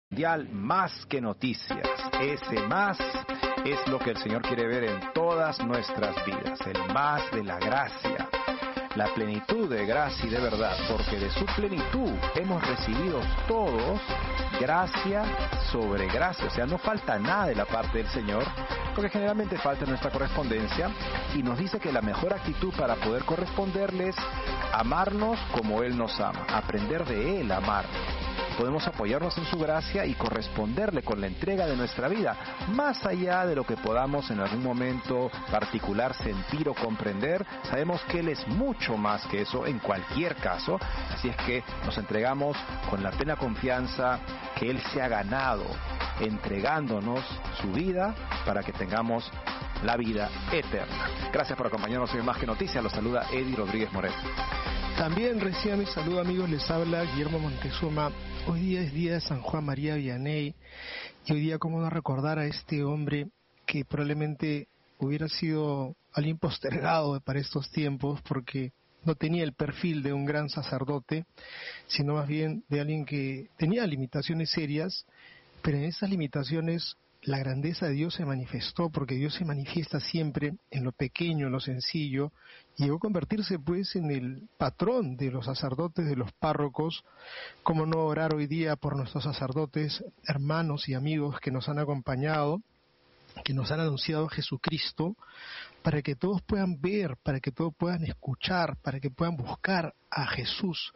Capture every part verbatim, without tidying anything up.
Mundial Más que Noticias. Ese más es lo que el Señor quiere ver en todas nuestras vidas, el más de la gracia, la plenitud de gracia y de verdad, porque de su plenitud hemos recibido todos gracia sobre gracia, o sea, no falta nada de la parte del Señor, porque generalmente falta nuestra correspondencia, y nos dice que la mejor actitud para poder corresponderle es amarnos como Él nos ama, aprender de Él a amar. Podemos apoyarnos en su gracia y corresponderle con la entrega de nuestra vida, más allá de lo que podamos en algún momento particular sentir o comprender. Sabemos que Él es mucho más que eso en cualquier caso, así es que nos entregamos con la plena confianza que Él se ha ganado, entregándonos su vida para que tengamos la vida eterna. Gracias por acompañarnos hoy en Más que Noticias. Los saluda Eddie Rodríguez Moreno. También reciban mi saludo, amigos, les habla Guillermo Montezuma. Hoy día es día de San Juan María Vianney, y hoy día cómo no recordar a este hombre que probablemente hubiera sido alguien postergado para estos tiempos, porque no tenía el perfil de un gran sacerdote, sino más bien de alguien que tenía limitaciones serias, pero en esas limitaciones la grandeza de Dios se manifestó, porque Dios se manifiesta siempre en lo pequeño, en lo sencillo, y llegó a convertirse pues en el patrón de los sacerdotes, de los párrocos. Cómo no orar hoy día por nuestros sacerdotes, hermanos y amigos que nos han acompañado, que nos han anunciado a Jesucristo, para que todos puedan ver, para que todos puedan escuchar, para que puedan buscar a Jesús.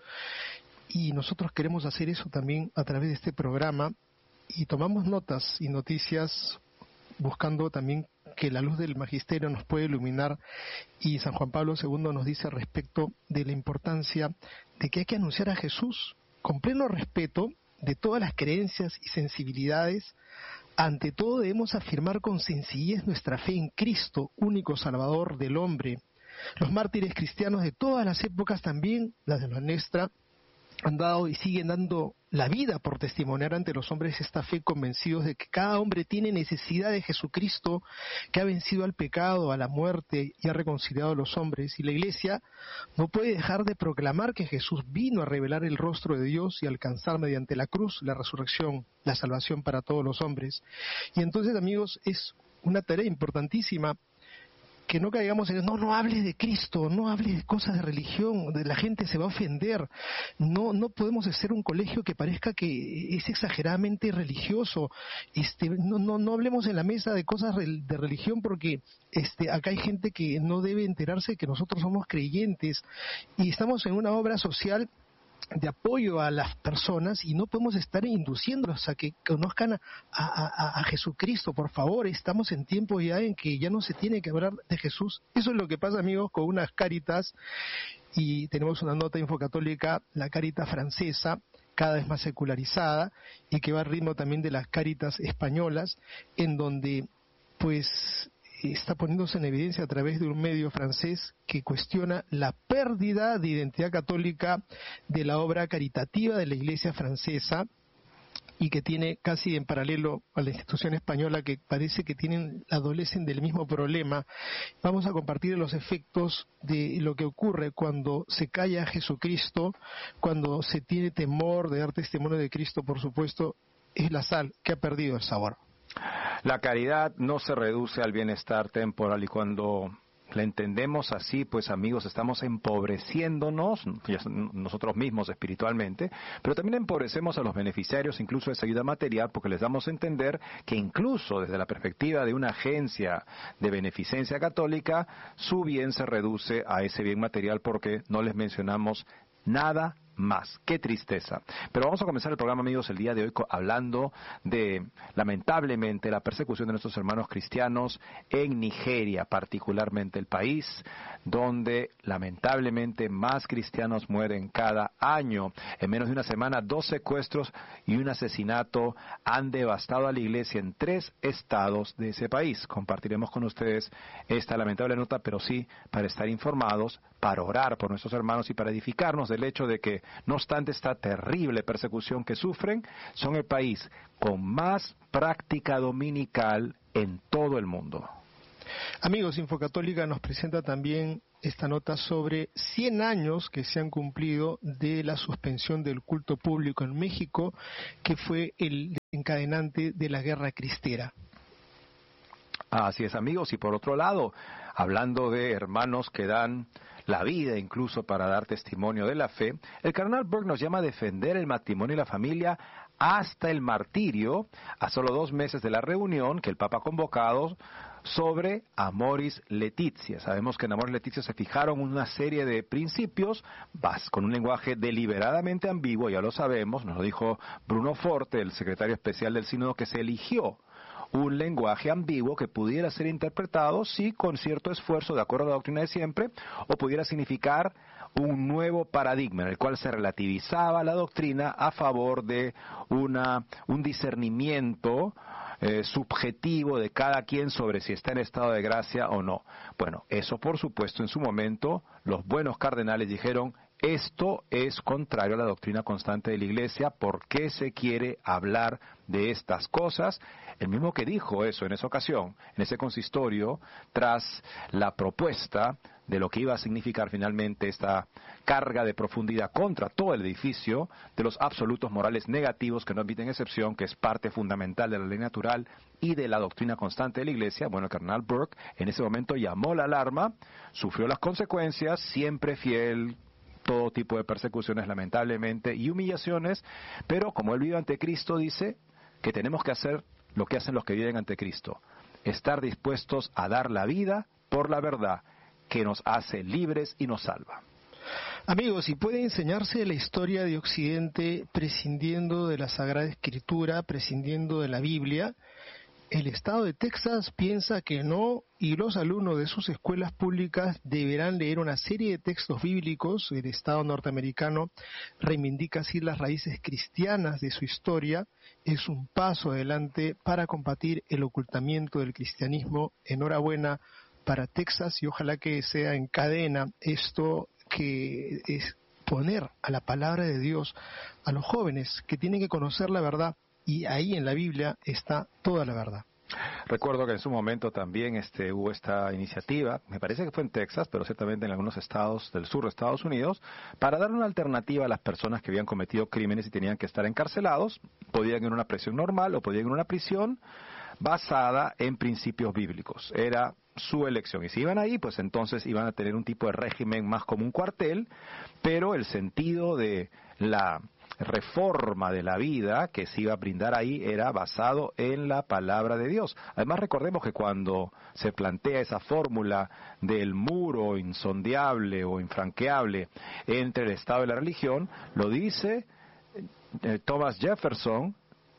Y nosotros queremos hacer eso también a través de este programa, y tomamos notas y noticias buscando también que la luz del magisterio nos pueda iluminar, y San Juan Pablo segundo nos dice respecto de la importancia de que hay que anunciar a Jesús con pleno respeto de todas las creencias y sensibilidades. Ante todo debemos afirmar con sencillez nuestra fe en Cristo, único Salvador del hombre. Los mártires cristianos de todas las épocas, también las de la nuestra, han dado y siguen dando la vida por testimoniar ante los hombres esta fe, convencidos de que cada hombre tiene necesidad de Jesucristo, que ha vencido al pecado, a la muerte y ha reconciliado a los hombres. Y la Iglesia no puede dejar de proclamar que Jesús vino a revelar el rostro de Dios y alcanzar mediante la cruz la resurrección, la salvación para todos los hombres. Y entonces, amigos, es una tarea importantísima que no caigamos en, no, no hables de Cristo, no hables de cosas de religión, de la gente se va a ofender. No, no podemos hacer un colegio que parezca que es exageradamente religioso. Este, no, no, no hablemos en la mesa de cosas de religión, porque este, acá hay gente que no debe enterarse de que nosotros somos creyentes y estamos en una obra social de apoyo a las personas, y no podemos estar induciéndolos a que conozcan a, a, a Jesucristo. Por favor, estamos en tiempo ya en que ya no se tiene que hablar de Jesús. Eso es lo que pasa, amigos, con unas Cáritas, y tenemos una nota infocatólica, la Cáritas francesa, cada vez más secularizada, y que va al ritmo también de las Cáritas españolas, en donde pues está poniéndose en evidencia a través de un medio francés que cuestiona la pérdida de identidad católica de la obra caritativa de la Iglesia francesa, y que tiene casi en paralelo a la institución española, que parece que tienen, adolecen del mismo problema. Vamos a compartir los efectos de lo que ocurre cuando se calla a Jesucristo, cuando se tiene temor de dar testimonio de Cristo. Por supuesto, es la sal que ha perdido el sabor. La caridad no se reduce al bienestar temporal, y cuando la entendemos así, pues amigos, estamos empobreciéndonos nosotros mismos espiritualmente, pero también empobrecemos a los beneficiarios incluso de esa ayuda material, porque les damos a entender que incluso desde la perspectiva de una agencia de beneficencia católica, su bien se reduce a ese bien material, porque no les mencionamos nada más. ¡Qué tristeza! Pero vamos a comenzar el programa, amigos, el día de hoy hablando de, lamentablemente, la persecución de nuestros hermanos cristianos en Nigeria, particularmente el país donde, lamentablemente, más cristianos mueren cada año. En menos de una semana, dos secuestros y un asesinato han devastado a la iglesia en tres estados de ese país. Compartiremos con ustedes esta lamentable nota, pero sí para estar informados, para orar por nuestros hermanos y para edificarnos del hecho de que, no obstante esta terrible persecución que sufren, son el país con más práctica dominical en todo el mundo. Amigos, Infocatólica nos presenta también esta nota sobre cien años que se han cumplido de la suspensión del culto público en México, que fue el encadenante de la Guerra Cristera. Así es, amigos, y por otro lado, hablando de hermanos que dan la vida incluso para dar testimonio de la fe, el cardenal Burke nos llama a defender el matrimonio y la familia hasta el martirio, a solo dos meses de la reunión que el Papa ha convocado sobre Amoris Laetitia. Sabemos que en Amoris Laetitia se fijaron una serie de principios con un lenguaje deliberadamente ambiguo, ya lo sabemos, nos lo dijo Bruno Forte, el secretario especial del Sínodo, que se eligió un lenguaje ambiguo que pudiera ser interpretado, sí, con cierto esfuerzo, de acuerdo a la doctrina de siempre, o pudiera significar un nuevo paradigma en el cual se relativizaba la doctrina a favor de una, un discernimiento eh, subjetivo de cada quien sobre si está en estado de gracia o no. Bueno, eso por supuesto en su momento los buenos cardenales dijeron: esto es contrario a la doctrina constante de la Iglesia. ¿Por qué se quiere hablar de estas cosas? El mismo que dijo eso en esa ocasión, en ese consistorio, tras la propuesta de lo que iba a significar finalmente esta carga de profundidad contra todo el edificio de los absolutos morales negativos que no admiten excepción, que es parte fundamental de la ley natural y de la doctrina constante de la Iglesia. Bueno, el cardenal Burke en ese momento llamó la alarma, sufrió las consecuencias, siempre fiel, todo tipo de persecuciones lamentablemente y humillaciones, pero como él vive ante Cristo, dice que tenemos que hacer lo que hacen los que viven ante Cristo, estar dispuestos a dar la vida por la verdad que nos hace libres y nos salva. Amigos, ¿y puede enseñarse la historia de Occidente prescindiendo de la Sagrada Escritura, prescindiendo de la Biblia? El Estado de Texas piensa que no, y los alumnos de sus escuelas públicas deberán leer una serie de textos bíblicos. El Estado norteamericano reivindica así las raíces cristianas de su historia. Es un paso adelante para combatir el ocultamiento del cristianismo. Enhorabuena para Texas y ojalá que sea en cadena esto, que es poner a la palabra de Dios a los jóvenes que tienen que conocer la verdad. Y ahí en la Biblia está toda la verdad. Recuerdo que en su momento también este, hubo esta iniciativa, me parece que fue en Texas, pero ciertamente en algunos estados del sur de Estados Unidos, para dar una alternativa a las personas que habían cometido crímenes y tenían que estar encarcelados. Podían ir en una prisión normal o podían ir en una prisión basada en principios bíblicos. Era su elección. Y si iban ahí, pues entonces iban a tener un tipo de régimen más como un cuartel, pero el sentido de la reforma de la vida que se iba a brindar ahí era basado en la palabra de Dios. Además, recordemos que cuando se plantea esa fórmula del muro insondiable o infranqueable entre el Estado y la religión, lo dice eh, Thomas Jefferson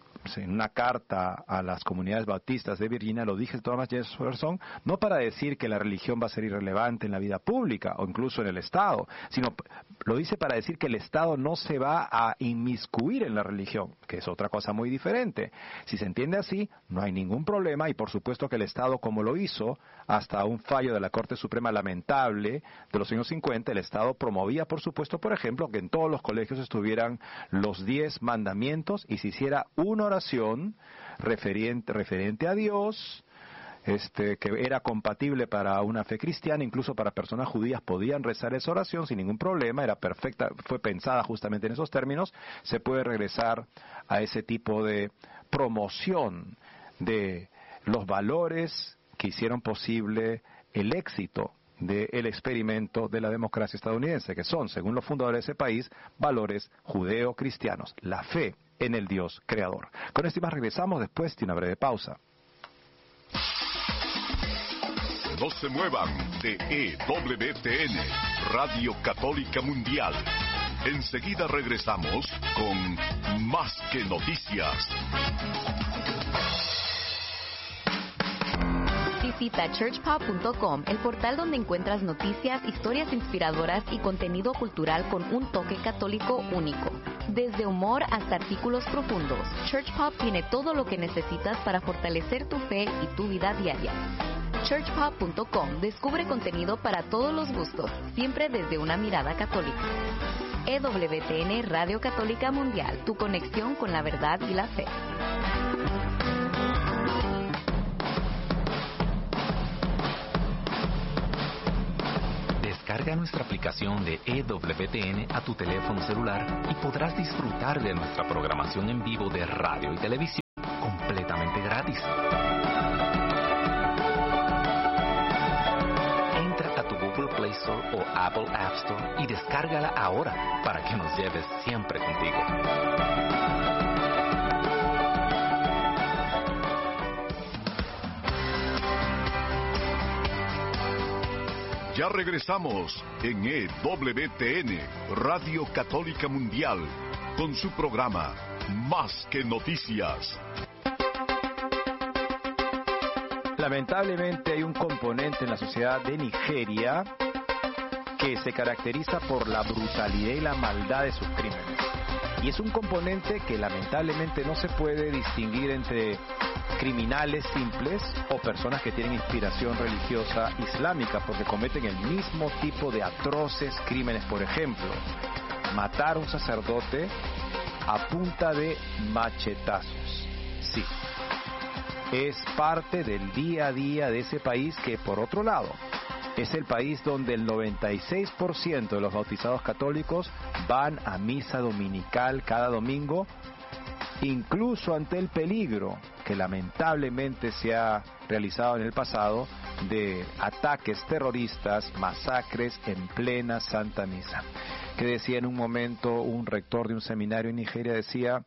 en una carta a las comunidades bautistas de Virginia. Lo dije Thomas Jefferson, no para decir que la religión va a ser irrelevante en la vida pública o incluso en el Estado, sino lo dice para decir que el Estado no se va a inmiscuir en la religión, que es otra cosa muy diferente. Si se entiende así, no hay ningún problema, y por supuesto que el Estado, como lo hizo hasta un fallo de la Corte Suprema lamentable de los años cincuenta, el Estado promovía, por supuesto, por ejemplo, que en todos los colegios estuvieran los diez mandamientos y se hiciera una oración referente, referente a Dios, este, que era compatible para una fe cristiana, incluso para personas judías podían rezar esa oración sin ningún problema, era perfecta, fue pensada justamente en esos términos. Se puede regresar a ese tipo de promoción de los valores que hicieron posible el éxito del experimento de la democracia estadounidense, que son, según los fundadores de ese país, valores judeo-cristianos, la fe en el Dios creador. Con esto y más regresamos después de una breve pausa. No se muevan de E W T N, Radio Católica Mundial. Enseguida regresamos con Más que Noticias. Visita church pop punto com, el portal donde encuentras noticias, historias inspiradoras y contenido cultural con un toque católico único. Desde humor hasta artículos profundos, Church Pop tiene todo lo que necesitas para fortalecer tu fe y tu vida diaria. church pop punto com descubre contenido para todos los gustos, siempre desde una mirada católica. E W T N Radio Católica Mundial, tu conexión con la verdad y la fe. Descarga nuestra aplicación de E W T N a tu teléfono celular y podrás disfrutar de nuestra programación en vivo de radio y televisión completamente gratis. Entra a tu Google Play Store o Apple App Store y descárgala ahora para que nos lleves siempre contigo. Ya regresamos en E W T N, Radio Católica Mundial, con su programa Más que Noticias. Lamentablemente hay un componente en la sociedad de Nigeria que se caracteriza por la brutalidad y la maldad de sus crímenes. Y es un componente que lamentablemente no se puede distinguir entre criminales simples o personas que tienen inspiración religiosa islámica, porque cometen el mismo tipo de atroces crímenes. Por ejemplo, matar a un sacerdote a punta de machetazos. Sí, es parte del día a día de ese país que, por otro lado, es el país donde el noventa y seis por ciento de los bautizados católicos van a misa dominical cada domingo, incluso ante el peligro que lamentablemente se ha realizado en el pasado de ataques terroristas, masacres en plena Santa Misa. Que decía en un momento un rector de un seminario en Nigeria, decía: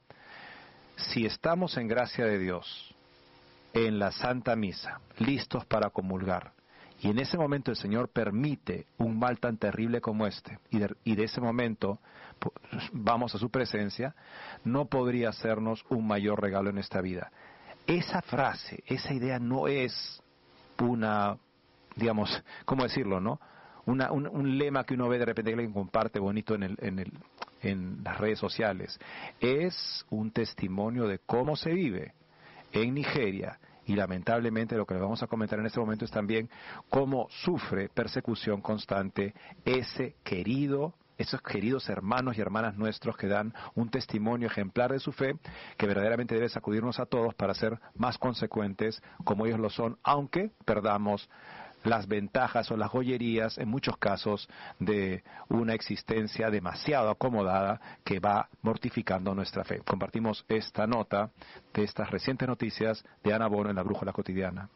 si estamos en gracia de Dios, en la Santa Misa, listos para comulgar, y en ese momento el Señor permite un mal tan terrible como este, y de, y de ese momento vamos a su presencia, no podría hacernos un mayor regalo en esta vida. Esa frase, esa idea no es una, digamos, ¿cómo decirlo, no? Una, un, un lema que uno ve de repente que alguien comparte bonito en, el, en, el, en las redes sociales. Es un testimonio de cómo se vive en Nigeria. Y lamentablemente lo que le vamos a comentar en este momento es también cómo sufre persecución constante ese querido, esos queridos hermanos y hermanas nuestros que dan un testimonio ejemplar de su fe, que verdaderamente debe sacudirnos a todos para ser más consecuentes como ellos lo son, aunque perdamos las ventajas o las joyerías, en muchos casos, de una existencia demasiado acomodada que va mortificando nuestra fe. Compartimos esta nota de estas recientes noticias de Ana Bono en la Brújula Cotidiana.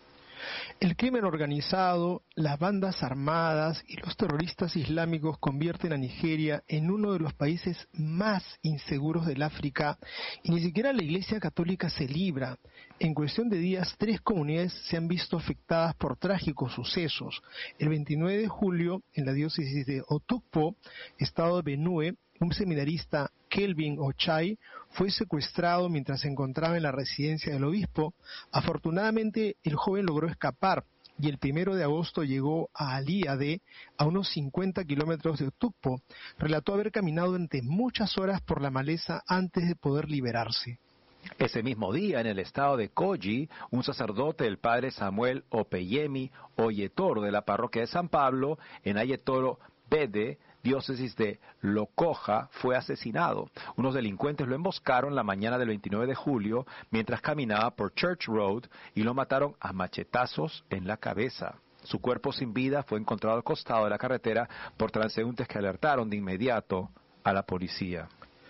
El crimen organizado, las bandas armadas y los terroristas islámicos convierten a Nigeria en uno de los países más inseguros del África, y ni siquiera la Iglesia Católica se libra. En cuestión de días, tres comunidades se han visto afectadas por trágicos sucesos. El veintinueve de julio, en la diócesis de Otukpo, estado de Benue, un seminarista, Kelvin Ochai, fue secuestrado mientras se encontraba en la residencia del obispo. Afortunadamente, el joven logró escapar y el primero de agosto llegó a Aliade, a unos cincuenta kilómetros de Otukpo. Relató haber caminado durante muchas horas por la maleza antes de poder liberarse. Ese mismo día, en el estado de Kogi, un sacerdote, el padre Samuel Opeyemi Oyetoro, de la parroquia de San Pablo, en Ayetoro Bede, diócesis de Lokoja, fue asesinado. Unos delincuentes lo emboscaron la mañana del veintinueve de julio mientras caminaba por Church Road y lo mataron a machetazos en la cabeza. Su cuerpo sin vida fue encontrado al costado de la carretera por transeúntes que alertaron de inmediato a la policía.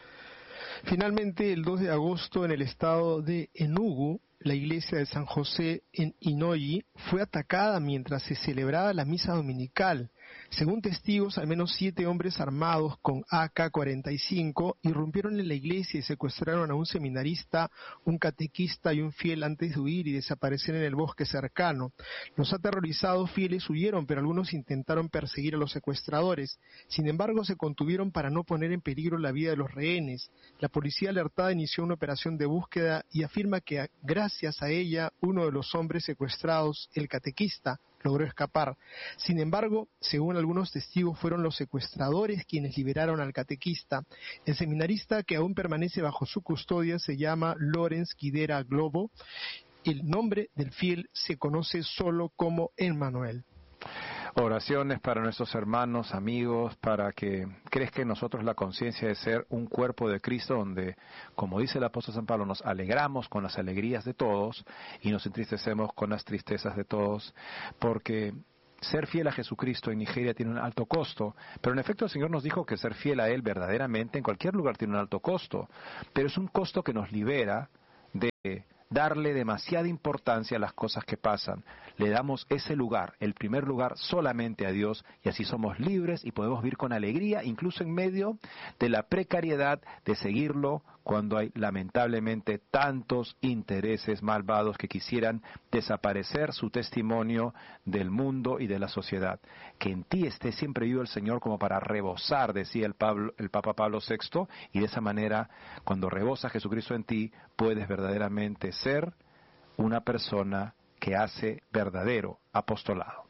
Finalmente, el dos de agosto, en el estado de Enugu, la iglesia de San José en Inoyi fue atacada mientras se celebraba la misa dominical. Según testigos, al menos siete hombres armados con A K cuarenta y cinco irrumpieron en la iglesia y secuestraron a un seminarista, un catequista y un fiel antes de huir y desaparecer en el bosque cercano. Los aterrorizados fieles huyeron, pero algunos intentaron perseguir a los secuestradores. Sin embargo, se contuvieron para no poner en peligro la vida de los rehenes. La policía alertada inició una operación de búsqueda y afirma que, gracias a ella, uno de los hombres secuestrados, el catequista, logró escapar. Sin embargo, según algunos testigos, fueron los secuestradores quienes liberaron al catequista. El seminarista, que aún permanece bajo su custodia, se llama Lawrence Kidera Globo. El nombre del fiel se conoce solo como Emmanuel. Oraciones para nuestros hermanos, amigos, para que crezca en nosotros la conciencia de ser un cuerpo de Cristo donde, como dice el apóstol San Pablo, nos alegramos con las alegrías de todos y nos entristecemos con las tristezas de todos, porque ser fiel a Jesucristo en Nigeria tiene un alto costo, pero en efecto el Señor nos dijo que ser fiel a Él verdaderamente en cualquier lugar tiene un alto costo, pero es un costo que nos libera de darle demasiada importancia a las cosas que pasan. Le damos ese lugar, el primer lugar, solamente a Dios, y así somos libres y podemos vivir con alegría, incluso en medio de la precariedad de seguirlo cuando hay lamentablemente tantos intereses malvados que quisieran desaparecer su testimonio del mundo y de la sociedad. Que en ti esté siempre vivo el Señor como para rebosar, decía el, Pablo, el Papa Pablo sexto, y de esa manera, cuando rebosa Jesucristo en ti, puedes verdaderamente ser una persona que hace verdadero apostolado.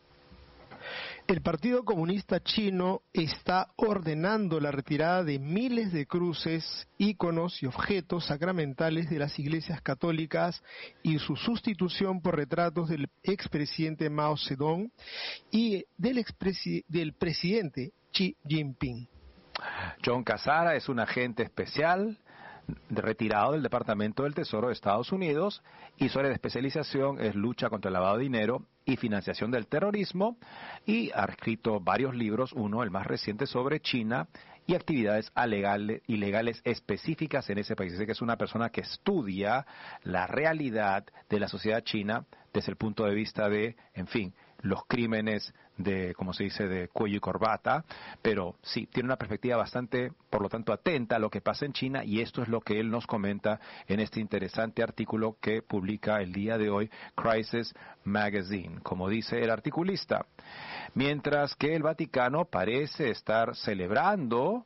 El Partido Comunista Chino está ordenando la retirada de miles de cruces, íconos y objetos sacramentales de las iglesias católicas y su sustitución por retratos del expresidente Mao Zedong y del, expresi- del presidente Xi Jinping. John Casara es un agente especial retirado del Departamento del Tesoro de Estados Unidos y su área de especialización es lucha contra el lavado de dinero y financiación del terrorismo, y ha escrito varios libros, uno, el más reciente, sobre China y actividades alegales, ilegales específicas en ese país. Así que es una persona que estudia la realidad de la sociedad china desde el punto de vista de, en fin, los crímenes de, como se dice, de cuello y corbata, pero sí, tiene una perspectiva bastante, por lo tanto, atenta a lo que pasa en China, y esto es lo que él nos comenta en este interesante artículo que publica el día de hoy Crisis Magazine. Como dice el articulista, mientras que el Vaticano parece estar celebrando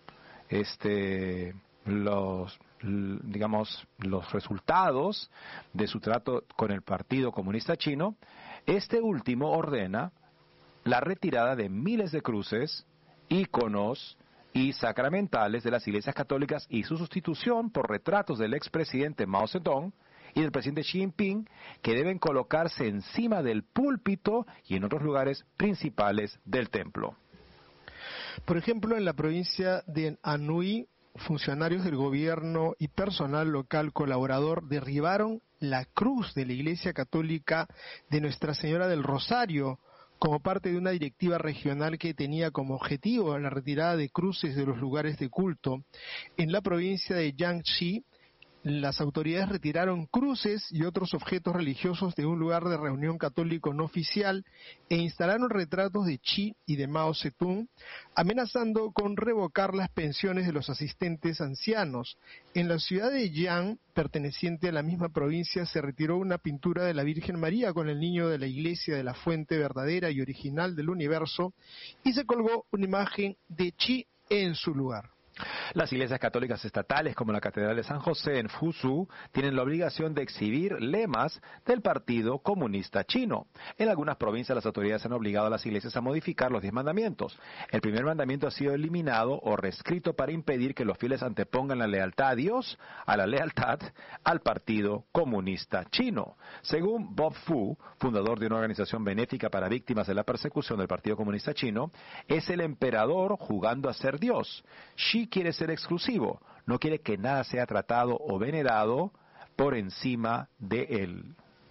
este los digamos los resultados de su trato con el Partido Comunista Chino, este último ordena la retirada de miles de cruces, íconos y sacramentales de las iglesias católicas y su sustitución por retratos del expresidente Mao Zedong y del presidente Xi Jinping, que deben colocarse encima del púlpito y en otros lugares principales del templo. Por ejemplo, en la provincia de Anhui, funcionarios del gobierno y personal local colaborador derribaron la cruz de la Iglesia Católica de Nuestra Señora del Rosario como parte de una directiva regional que tenía como objetivo la retirada de cruces de los lugares de culto. En la provincia de Jiangxi, las autoridades retiraron cruces y otros objetos religiosos de un lugar de reunión católico no oficial e instalaron retratos de Xi y de Mao Zedong, amenazando con revocar las pensiones de los asistentes ancianos. En la ciudad de Jiang, perteneciente a la misma provincia, se retiró una pintura de la Virgen María con el niño de la iglesia de la fuente verdadera y original del universo y se colgó una imagen de Xi en su lugar. Las iglesias católicas estatales, como la Catedral de San José en Fuzhou, tienen la obligación de exhibir lemas del Partido Comunista Chino. En algunas provincias las autoridades han obligado a las iglesias a modificar los diez mandamientos. El primer mandamiento ha sido eliminado o reescrito para impedir que los fieles antepongan la lealtad a Dios a la lealtad al Partido Comunista Chino. Según Bob Fu, fundador de una organización benéfica para víctimas de la persecución del Partido Comunista Chino, es el emperador jugando a ser Dios. Xi quiere ser exclusivo, no quiere que nada sea tratado o venerado por encima de él.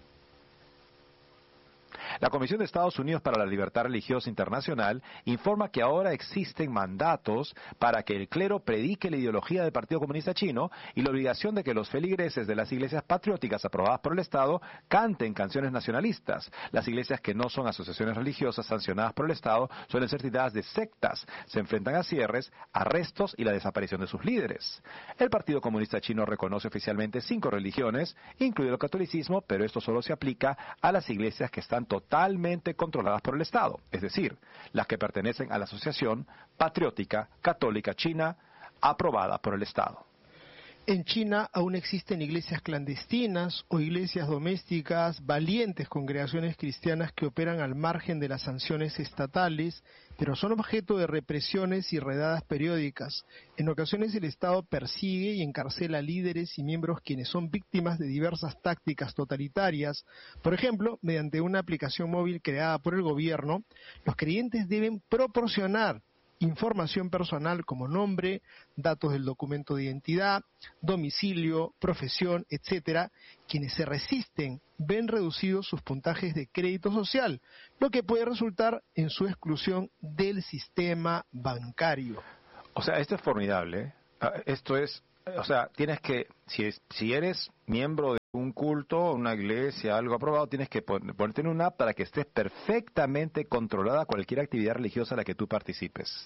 La Comisión de Estados Unidos para la Libertad Religiosa Internacional informa que ahora existen mandatos para que el clero predique la ideología del Partido Comunista Chino y la obligación de que los feligreses de las iglesias patrióticas aprobadas por el Estado canten canciones nacionalistas. Las iglesias que no son asociaciones religiosas sancionadas por el Estado suelen ser tildadas de sectas, se enfrentan a cierres, arrestos y la desaparición de sus líderes. El Partido Comunista Chino reconoce oficialmente cinco religiones, incluido el catolicismo, pero esto solo se aplica a las iglesias que están totalmente controladas por el Estado, es decir, las que pertenecen a la Asociación Patriótica Católica China, aprobada por el Estado. En China aún existen iglesias clandestinas o iglesias domésticas, valientes congregaciones cristianas que operan al margen de las sanciones estatales, pero son objeto de represiones y redadas periódicas. En ocasiones el Estado persigue y encarcela a líderes y miembros quienes son víctimas de diversas tácticas totalitarias. Por ejemplo, mediante una aplicación móvil creada por el gobierno, los creyentes deben proporcionar información personal como nombre, datos del documento de identidad, domicilio, profesión, etcétera. Quienes se resisten ven reducidos sus puntajes de crédito social, lo que puede resultar en su exclusión del sistema bancario. O sea, esto es formidable. Esto es, o sea, tienes que, si, es, si eres miembro de un culto, una iglesia, algo aprobado, tienes que ponerte en una app para que estés perfectamente controlada cualquier actividad religiosa a la que tú participes.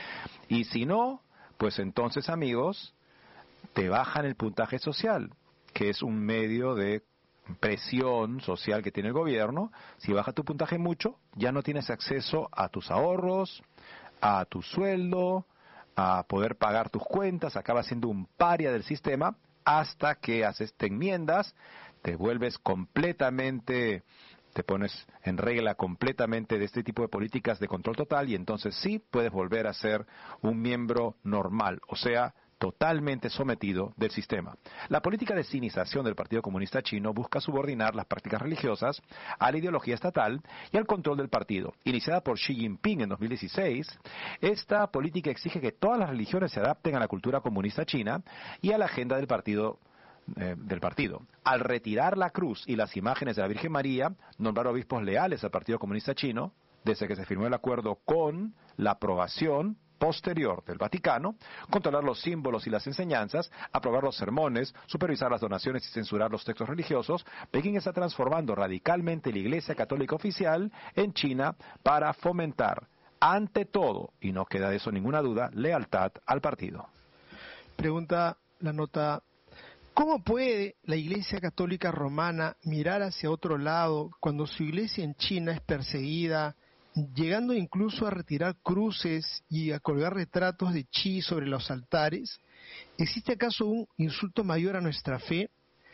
Y si no, pues entonces, amigos, te bajan el puntaje social, que es un medio de presión social que tiene el gobierno. Si baja tu puntaje mucho, ya no tienes acceso a tus ahorros, a tu sueldo, a poder pagar tus cuentas, acabas siendo un paria del sistema, hasta que haces, te enmiendas, te vuelves completamente, te pones en regla completamente de este tipo de políticas de control total, y entonces sí puedes volver a ser un miembro normal, o sea, totalmente sometido del sistema. La política de sinización del Partido Comunista Chino busca subordinar las prácticas religiosas a la ideología estatal y al control del partido. Iniciada por Xi Jinping en dos mil dieciséis, esta política exige que todas las religiones se adapten a la cultura comunista china y a la agenda del partido. Eh, del partido. Al retirar la cruz y las imágenes de la Virgen María, nombrar obispos leales al Partido Comunista Chino, desde que se firmó el acuerdo con la aprobación posterior del Vaticano, controlar los símbolos y las enseñanzas, aprobar los sermones, supervisar las donaciones y censurar los textos religiosos, Pekín está transformando radicalmente la Iglesia Católica Oficial en China para fomentar, ante todo, y no queda de eso ninguna duda, lealtad al partido. Pregunta la nota: ¿cómo puede la Iglesia Católica Romana mirar hacia otro lado cuando su iglesia en China es perseguida, llegando incluso a retirar cruces y a colgar retratos de Xi sobre los altares? ¿Existe acaso un insulto mayor a nuestra fe?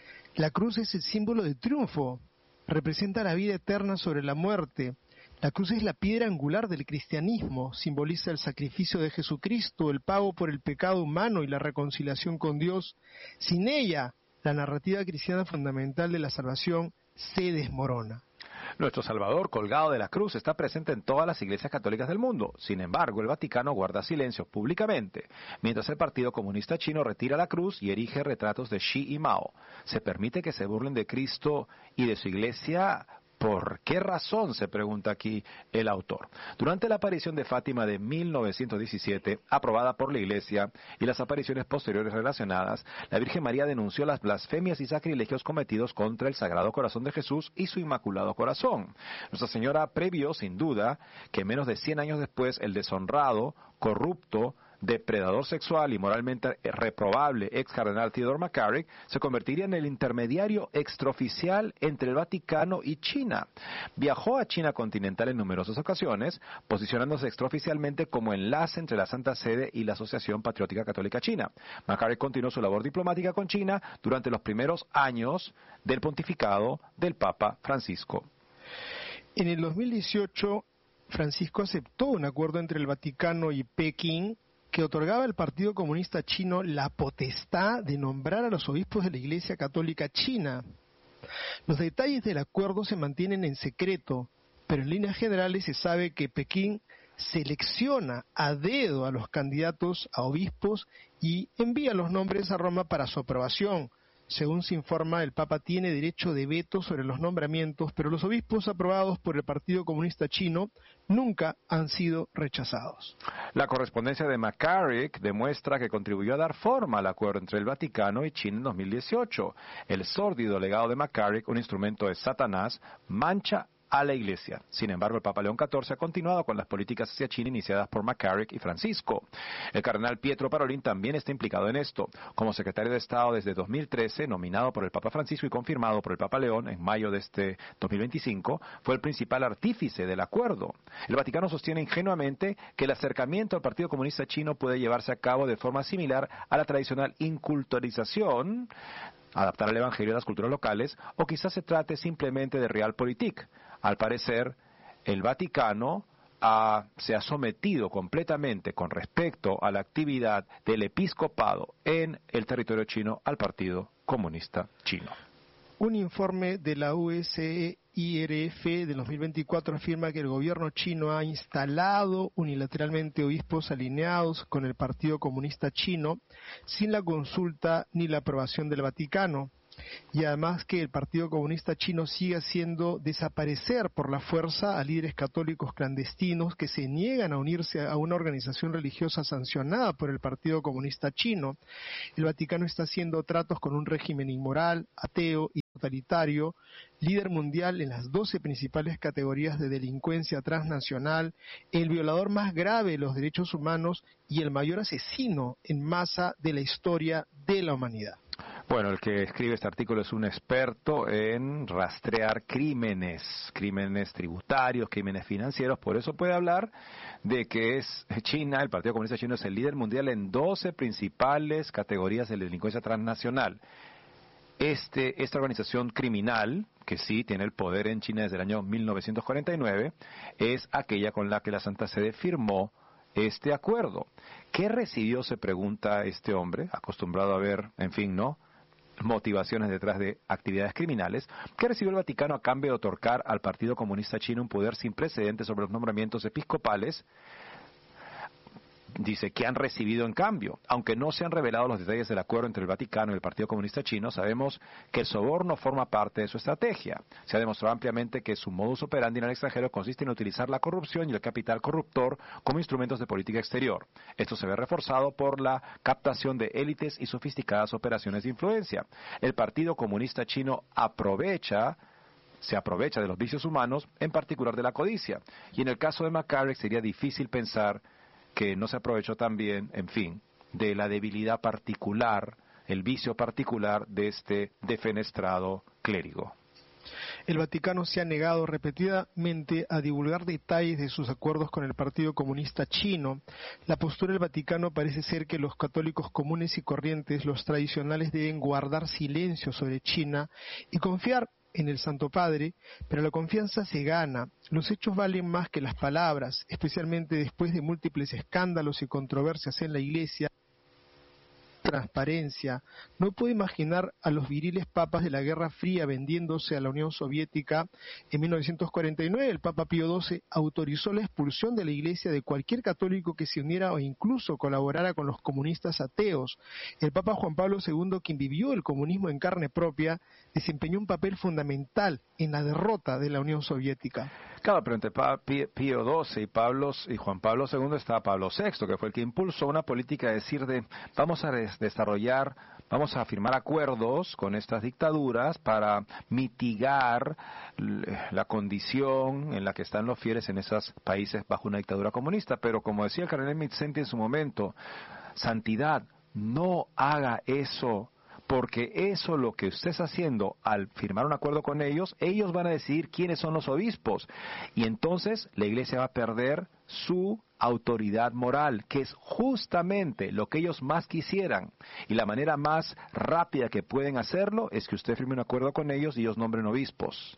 La cruz es el símbolo de triunfo, representa la vida eterna sobre la muerte. La cruz es la piedra angular del cristianismo, simboliza el sacrificio de Jesucristo, el pago por el pecado humano y la reconciliación con Dios. Sin ella, la narrativa cristiana fundamental de la salvación se desmorona. Nuestro Salvador, colgado de la cruz, está presente en todas las iglesias católicas del mundo. Sin embargo, el Vaticano guarda silencio públicamente, mientras el Partido Comunista Chino retira la cruz y erige retratos de Xi y Mao. ¿Se permite que se burlen de Cristo y de su iglesia? ¿Por qué razón?, se pregunta aquí el autor. Durante la aparición de Fátima de mil novecientos diecisiete, aprobada por la Iglesia, y las apariciones posteriores relacionadas, la Virgen María denunció las blasfemias y sacrilegios cometidos contra el Sagrado Corazón de Jesús y su Inmaculado Corazón. Nuestra Señora previó, sin duda, que menos de cien años después el deshonrado, corrupto, depredador sexual y moralmente reprobable ex cardenal Theodore McCarrick se convertiría en el intermediario extraoficial entre el Vaticano y China. Viajó a China continental en numerosas ocasiones, posicionándose extraoficialmente como enlace entre la Santa Sede y la Asociación Patriótica Católica China. McCarrick continuó su labor diplomática con China durante los primeros años del pontificado del Papa Francisco. En el dos mil dieciocho, Francisco aceptó un acuerdo entre el Vaticano y Pekín que otorgaba al Partido Comunista Chino la potestad de nombrar a los obispos de la Iglesia Católica China. Los detalles del acuerdo se mantienen en secreto, pero en líneas generales se sabe que Pekín selecciona a dedo a los candidatos a obispos y envía los nombres a Roma para su aprobación. Según se informa, el Papa tiene derecho de veto sobre los nombramientos, pero los obispos aprobados por el Partido Comunista Chino nunca han sido rechazados. La correspondencia de McCarrick demuestra que contribuyó a dar forma al acuerdo entre el Vaticano y China en dos mil dieciocho. El sórdido legado de McCarrick, un instrumento de Satanás, mancha a la Iglesia. Sin embargo, el Papa León catorce ha continuado con las políticas hacia China iniciadas por McCarrick y Francisco. El cardenal Pietro Parolin también está implicado en esto. Como secretario de Estado desde dos mil trece, nominado por el Papa Francisco y confirmado por el Papa León en mayo de este dos mil veinticinco, fue el principal artífice del acuerdo. El Vaticano sostiene ingenuamente que el acercamiento al Partido Comunista Chino puede llevarse a cabo de forma similar a la tradicional inculturización, adaptar el Evangelio a las culturas locales, o quizás se trate simplemente de realpolitik. Al parecer, el Vaticano ha, se ha sometido completamente con respecto a la actividad del episcopado en el territorio chino al Partido Comunista Chino. Un informe de la U S I R F del dos mil veinticuatro afirma que el gobierno chino ha instalado unilateralmente obispos alineados con el Partido Comunista Chino sin la consulta ni la aprobación del Vaticano. Y además que el Partido Comunista Chino sigue haciendo desaparecer por la fuerza a líderes católicos clandestinos que se niegan a unirse a una organización religiosa sancionada por el Partido Comunista Chino. El Vaticano está haciendo tratos con un régimen inmoral, ateo y totalitario, líder mundial en las doce principales categorías de delincuencia transnacional, el violador más grave de los derechos humanos y el mayor asesino en masa de la historia de la humanidad. Bueno, el que escribe este artículo es un experto en rastrear crímenes, crímenes tributarios, crímenes financieros, por eso puede hablar de que es China, el Partido Comunista Chino es el líder mundial en doce principales categorías de delincuencia transnacional. Este, esta organización criminal, que sí tiene el poder en China desde el año mil novecientos cuarenta y nueve, es aquella con la que la Santa Sede firmó este acuerdo. ¿Qué recibió, se pregunta este hombre, acostumbrado a ver, en fin, ¿no?, motivaciones detrás de actividades criminales? ¿Qué recibió el Vaticano a cambio de otorgar al Partido Comunista Chino un poder sin precedentes sobre los nombramientos episcopales? Dice que han recibido en cambio. Aunque no se han revelado los detalles del acuerdo entre el Vaticano y el Partido Comunista Chino, sabemos que el soborno forma parte de su estrategia. Se ha demostrado ampliamente que su modus operandi en el extranjero consiste en utilizar la corrupción y el capital corruptor como instrumentos de política exterior. Esto se ve reforzado por la captación de élites y sofisticadas operaciones de influencia. El Partido Comunista Chino aprovecha se aprovecha de los vicios humanos, en particular de la codicia. Y en el caso de McCarrick sería difícil pensar que no se aprovechó también, en fin, de la debilidad particular, el vicio particular de este defenestrado clérigo. El Vaticano se ha negado repetidamente a divulgar detalles de sus acuerdos con el Partido Comunista Chino. La postura del Vaticano parece ser que los católicos comunes y corrientes, los tradicionales, deben guardar silencio sobre China y confiar en el Santo Padre, pero la confianza se gana. Los hechos valen más que las palabras, especialmente después de múltiples escándalos y controversias en la Iglesia. Transparencia. No puedo imaginar a los viriles papas de la Guerra Fría vendiéndose a la Unión Soviética. En mil novecientos cuarenta y nueve el Papa Pío doce autorizó la expulsión de la Iglesia de cualquier católico que se uniera o incluso colaborara con los comunistas ateos. El Papa Juan Pablo segundo, quien vivió el comunismo en carne propia, desempeñó un papel fundamental en la derrota de la Unión Soviética. Claro, pero entre Pío doce y, Pablo, y Juan Pablo segundo estaba Pablo sexto, que fue el que impulsó una política de decir de vamos a des desarrollar, vamos a firmar acuerdos con estas dictaduras para mitigar la condición en la que están los fieles en esos países bajo una dictadura comunista. Pero como decía el cardenal Mitsenti en su momento, santidad, no haga eso, porque eso lo que usted está haciendo al firmar un acuerdo con ellos, ellos van a decidir quiénes son los obispos. Y entonces la Iglesia va a perder su autoridad moral, que es justamente lo que ellos más quisieran. Y la manera más rápida que pueden hacerlo es que usted firme un acuerdo con ellos y ellos nombren obispos.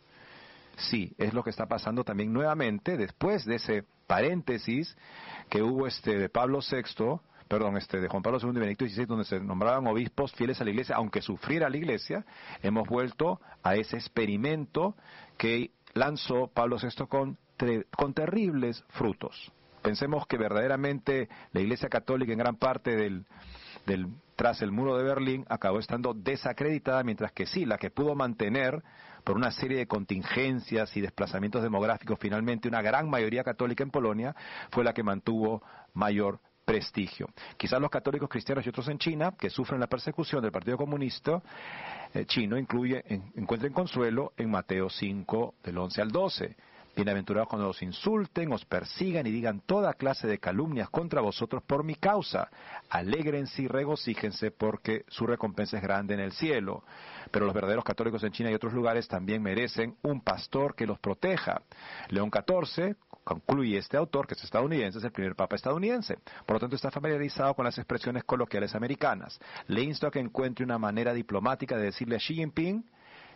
Sí, es lo que está pasando también nuevamente después de ese paréntesis que hubo este de Pablo sexto, perdón, este de Juan Pablo segundo y Benedicto dieciséis, donde se nombraban obispos fieles a la Iglesia, aunque sufriera la Iglesia. Hemos vuelto a ese experimento que lanzó Pablo sexto con, con terribles frutos. Pensemos que verdaderamente la Iglesia Católica en gran parte del, del tras el muro de Berlín acabó estando desacreditada, mientras que sí, la que pudo mantener por una serie de contingencias y desplazamientos demográficos finalmente una gran mayoría católica en Polonia, fue la que mantuvo mayor prestigio. Quizás los católicos cristianos y otros en China, que sufren la persecución del Partido Comunista eh, chino, incluye, en, encuentren consuelo en Mateo cinco, del once al doce. Bienaventurados cuando os insulten, os persigan y digan toda clase de calumnias contra vosotros por mi causa. Alégrense y regocíjense porque su recompensa es grande en el cielo. Pero los verdaderos católicos en China y otros lugares también merecen un pastor que los proteja. León catorce, concluye este autor, que es estadounidense, es el primer papa estadounidense. Por lo tanto, está familiarizado con las expresiones coloquiales americanas. Le insto a que encuentre una manera diplomática de decirle a Xi Jinping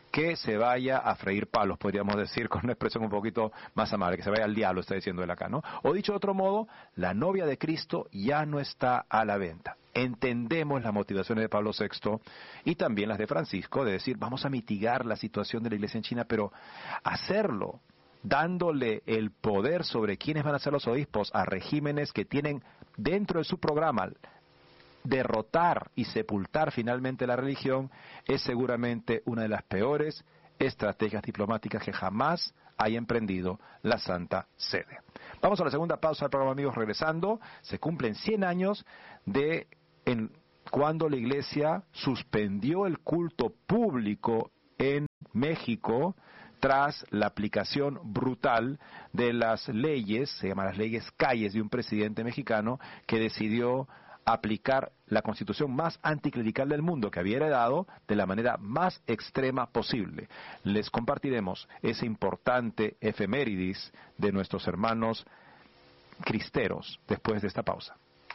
que se vaya a freír palos, podríamos decir, con una expresión un poquito más amable, que se vaya al diablo, está diciendo él acá, ¿no? O dicho de otro modo, la novia de Cristo ya no está a la venta. Entendemos las motivaciones de Pablo sexto y también las de Francisco, de decir, vamos a mitigar la situación de la iglesia en China, pero hacerlo dándole el poder sobre quiénes van a ser los obispos a regímenes que tienen dentro de su programa derrotar y sepultar finalmente la religión, es seguramente una de las peores estrategias diplomáticas que jamás haya emprendido la Santa Sede. Vamos a la segunda pausa del programa, amigos. Regresando, se cumplen cien años de en, cuando la Iglesia suspendió el culto público en México tras la aplicación brutal de las leyes, se llaman las leyes Calles, de un presidente mexicano que decidió aplicar la constitución más anticlerical del mundo que había heredado de la manera más extrema posible. Les compartiremos ese importante efemérides de nuestros hermanos cristeros después de esta pausa.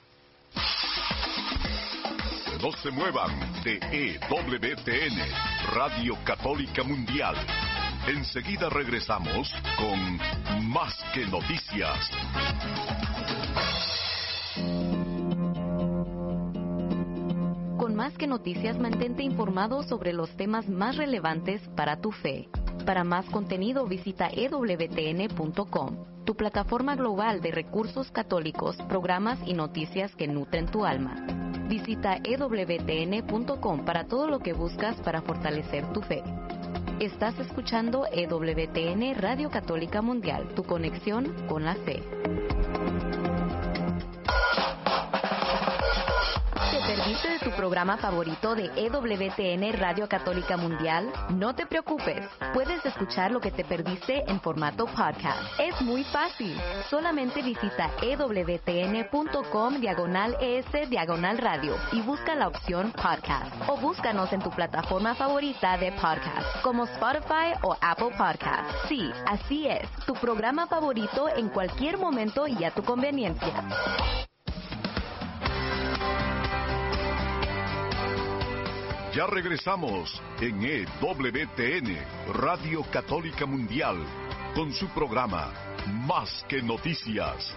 No se muevan de E W T N, Radio Católica Mundial. Enseguida regresamos con Más que Noticias. Con Más que Noticias, mantente informado sobre los temas más relevantes para tu fe. Para más contenido, visita e w t n punto com, tu plataforma global de recursos católicos, programas y noticias que nutren tu alma. Visita e w t n punto com para todo lo que buscas para fortalecer tu fe. Estás escuchando E W T N Radio Católica Mundial, tu conexión con la fe. ¿Perdiste de tu programa favorito de E W T N Radio Católica Mundial? No te preocupes, puedes escuchar lo que te perdiste en formato podcast. Es muy fácil, solamente visita e w t n punto com diagonal es diagonal radio y busca la opción podcast. O búscanos en tu plataforma favorita de podcast, como Spotify o Apple Podcast. Sí, así es, tu programa favorito en cualquier momento y a tu conveniencia. Ya regresamos en E W T N, Radio Católica Mundial, con su programa Más que Noticias.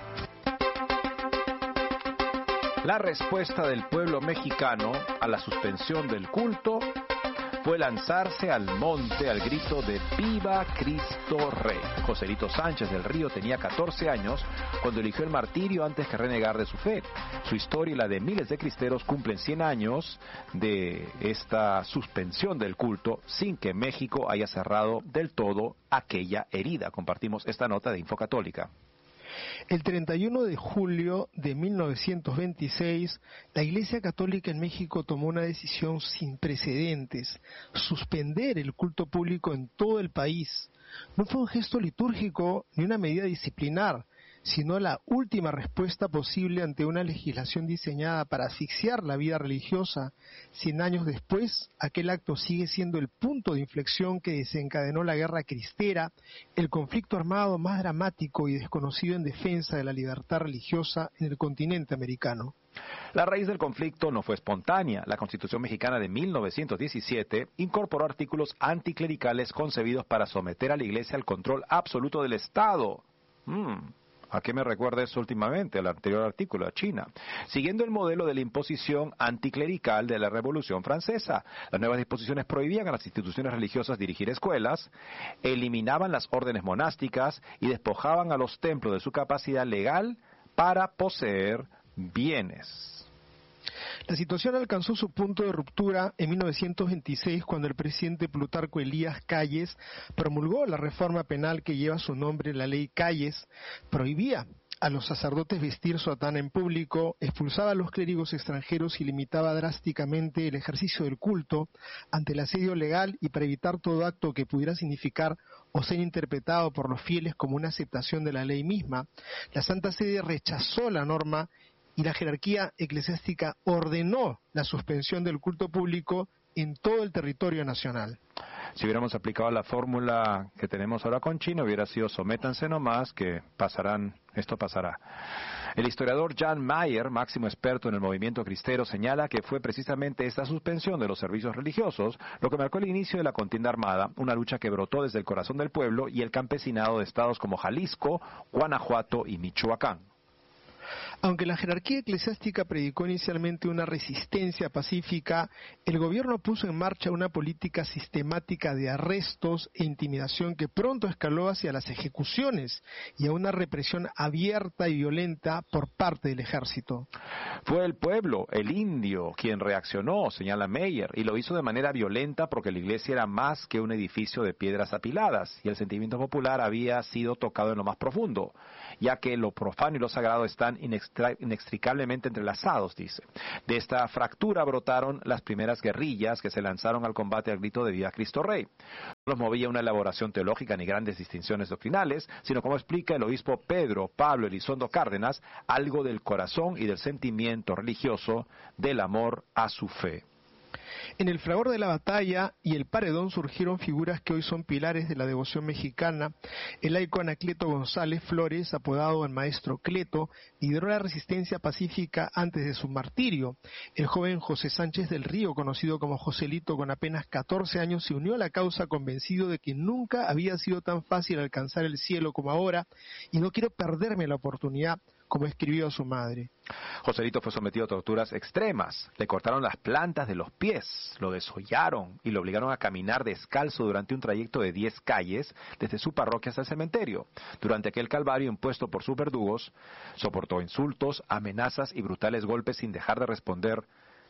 La respuesta del pueblo mexicano a la suspensión del culto fue lanzarse al monte al grito de ¡Viva Cristo Rey! Joselito Sánchez del Río tenía catorce años cuando eligió el martirio antes que renegar de su fe. Su historia y la de miles de cristeros cumplen cien años de esta suspensión del culto sin que México haya cerrado del todo aquella herida. Compartimos esta nota de Infocatólica. El treinta y uno de julio de mil novecientos veintiséis, la Iglesia Católica en México tomó una decisión sin precedentes: suspender el culto público en todo el país. No fue un gesto litúrgico ni una medida disciplinar, sino la última respuesta posible ante una legislación diseñada para asfixiar la vida religiosa. Cien años después, aquel acto sigue siendo el punto de inflexión que desencadenó la guerra cristera, el conflicto armado más dramático y desconocido en defensa de la libertad religiosa en el continente americano. La raíz del conflicto no fue espontánea. La Constitución mexicana de mil novecientos diecisiete incorporó artículos anticlericales concebidos para someter a la Iglesia al control absoluto del Estado. Mm. ¿A qué me recuerda eso últimamente? Al anterior artículo, a China. Siguiendo el modelo de la imposición anticlerical de la Revolución Francesa. Las nuevas disposiciones prohibían a las instituciones religiosas dirigir escuelas, eliminaban las órdenes monásticas y despojaban a los templos de su capacidad legal para poseer bienes. La situación alcanzó su punto de ruptura en mil novecientos veintiséis cuando el presidente Plutarco Elías Calles promulgó la reforma penal que lleva su nombre, la Ley Calles. Prohibía a los sacerdotes vestir sotana en público, expulsaba a los clérigos extranjeros y limitaba drásticamente el ejercicio del culto ante el asedio legal, y para evitar todo acto que pudiera significar o ser interpretado por los fieles como una aceptación de la ley misma, la Santa Sede rechazó la norma y la jerarquía eclesiástica ordenó la suspensión del culto público en todo el territorio nacional. Si hubiéramos aplicado la fórmula que tenemos ahora con China, hubiera sido sométanse nomás, que pasarán, esto pasará. El historiador Jan Mayer, máximo experto en el movimiento cristero, señala que fue precisamente esta suspensión de los servicios religiosos lo que marcó el inicio de la contienda armada, una lucha que brotó desde el corazón del pueblo y el campesinado de estados como Jalisco, Guanajuato y Michoacán. Aunque la jerarquía eclesiástica predicó inicialmente una resistencia pacífica, el gobierno puso en marcha una política sistemática de arrestos e intimidación que pronto escaló hacia las ejecuciones y a una represión abierta y violenta por parte del ejército. Fue el pueblo, el indio, quien reaccionó, señala Meyer, y lo hizo de manera violenta porque la iglesia era más que un edificio de piedras apiladas y el sentimiento popular había sido tocado en lo más profundo, ya que lo profano y lo sagrado están inextricablemente entrelazados, dice. De esta fractura brotaron las primeras guerrillas que se lanzaron al combate al grito de Viva Cristo Rey. No los movía una elaboración teológica ni grandes distinciones doctrinales, sino, como explica el obispo Pedro Pablo Elizondo Cárdenas, algo del corazón y del sentimiento religioso del amor a su fe. En el fragor de la batalla y el paredón surgieron figuras que hoy son pilares de la devoción mexicana. El laico Anacleto González Flores, apodado el Maestro Cleto, lideró la resistencia pacífica antes de su martirio. El joven José Sánchez del Río, conocido como Joselito, con apenas catorce años, se unió a la causa convencido de que nunca había sido tan fácil alcanzar el cielo como ahora, y no quiero perderme la oportunidad, como escribió a su madre. Joselito fue sometido a torturas extremas. Le cortaron las plantas de los pies, lo desollaron y lo obligaron a caminar descalzo durante un trayecto de diez calles desde su parroquia hasta el cementerio. Durante aquel calvario impuesto por sus verdugos, soportó insultos, amenazas y brutales golpes sin dejar de responder.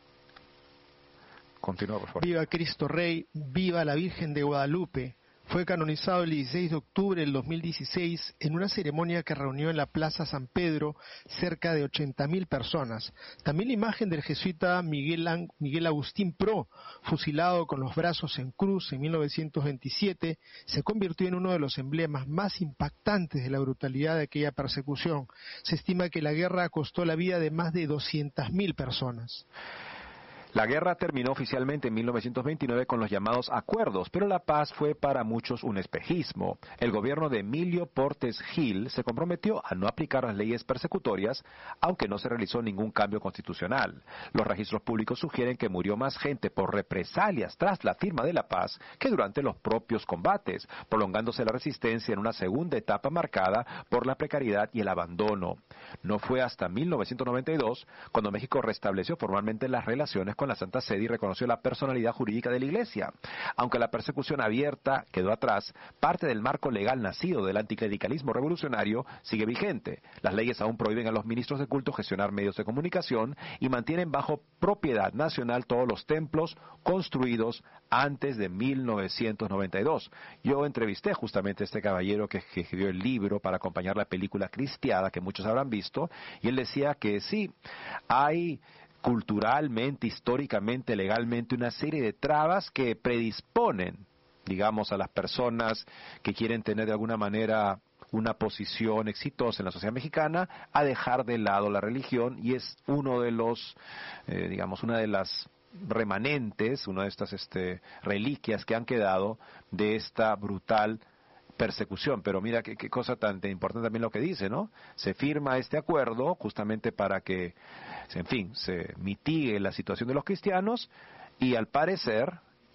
Continúa, por favor. Viva Cristo Rey, viva la Virgen de Guadalupe. Fue canonizado el dieciséis de octubre del dos mil dieciséis en una ceremonia que reunió en la Plaza San Pedro cerca de ochenta mil personas. También la imagen del jesuita Miguel, Ang- Miguel Agustín Pro, fusilado con los brazos en cruz en mil novecientos veintisiete, se convirtió en uno de los emblemas más impactantes de la brutalidad de aquella persecución. Se estima que la guerra costó la vida de más de doscientas mil personas. La guerra terminó oficialmente en mil novecientos veintinueve con los llamados acuerdos, pero la paz fue para muchos un espejismo. El gobierno de Emilio Portes Gil se comprometió a no aplicar las leyes persecutorias, aunque no se realizó ningún cambio constitucional. Los registros públicos sugieren que murió más gente por represalias tras la firma de la paz que durante los propios combates, prolongándose la resistencia en una segunda etapa marcada por la precariedad y el abandono. No fue hasta mil novecientos noventa y dos cuando México restableció formalmente las relaciones con la Santa Sede y reconoció la personalidad jurídica de la Iglesia. Aunque la persecución abierta quedó atrás, parte del marco legal nacido del anticlericalismo revolucionario sigue vigente. Las leyes aún prohíben a los ministros de culto gestionar medios de comunicación y mantienen bajo propiedad nacional todos los templos construidos antes de mil novecientos noventa y dos. Yo entrevisté justamente a este caballero que escribió el libro para acompañar la película Cristiada, que muchos habrán visto, y él decía que sí, hay culturalmente, históricamente, legalmente, una serie de trabas que predisponen, digamos, a las personas que quieren tener de alguna manera una posición exitosa en la sociedad mexicana a dejar de lado la religión, y es uno de los, eh, digamos, una de las remanentes, una de estas este, reliquias que han quedado de esta brutal persecución. Pero mira qué, qué cosa tan, tan importante también lo que dice, ¿no? Se firma este acuerdo justamente para que, en fin, se mitigue la situación de los cristianos, y al parecer,